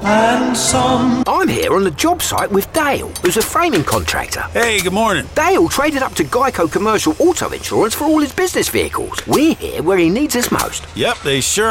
and some. I'm here on the job site with Dale, who's a framing contractor. Hey, good morning. Dale traded up to Geico Commercial Auto Insurance for all his business vehicles. We're here where he needs us most. Yep, they sure